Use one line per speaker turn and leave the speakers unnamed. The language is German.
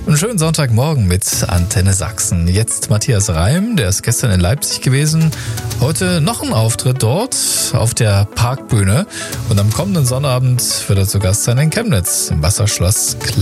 Einen schönen Sonntagmorgen mit Antenne Sachsen. Jetzt Matthias Reim, der ist gestern in Leipzig gewesen. Heute noch ein Auftritt dort auf der Parkbühne. Und am kommenden Sonnabend wird er zu Gast sein in Chemnitz im Wasserschloss